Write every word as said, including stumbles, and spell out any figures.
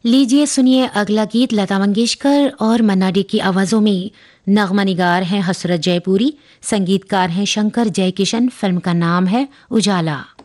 लीजिए सुनिए अगला गीत लता मंगेशकर और मन्ना डे की आवाजों में। नगमा निगार हैं हसरत जयपुरी, संगीतकार हैं शंकर जयकिशन, फिल्म का नाम है उजाला।